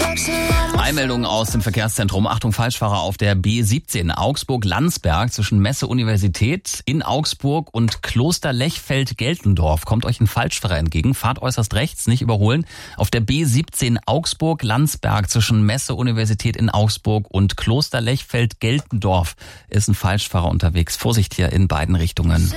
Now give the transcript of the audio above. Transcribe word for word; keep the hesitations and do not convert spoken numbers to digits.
Eilmeldung aus dem Verkehrszentrum. Achtung, Falschfahrer auf der B siebzehn Augsburg-Landsberg zwischen Messe-Universität in Augsburg und Kloster-Lechfeld-Geltendorf. Kommt euch ein Falschfahrer entgegen. Fahrt äußerst rechts, nicht überholen. Auf der B siebzehn Augsburg-Landsberg zwischen Messe-Universität in Augsburg und Kloster-Lechfeld-Geltendorf ist ein Falschfahrer unterwegs. Vorsicht hier in beiden Richtungen.